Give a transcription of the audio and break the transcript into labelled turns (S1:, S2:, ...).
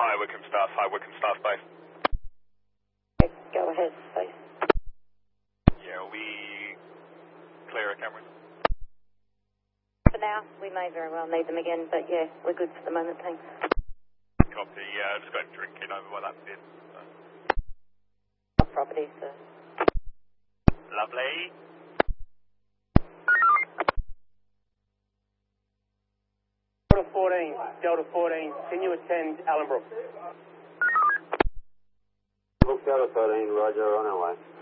S1: Hi, Wickham Staff Base.
S2: Go ahead, please.
S1: Yeah, we clear our cameras.
S2: For now, we may very well need them again, but yeah, we're good for the moment, thanks.
S1: Copy, yeah, I'm just going drinking over by that bit.
S2: Property, sir.
S1: Lovely.
S3: Delta 14, can you attend Allenbrook?
S4: Delta 13, roger, on our way.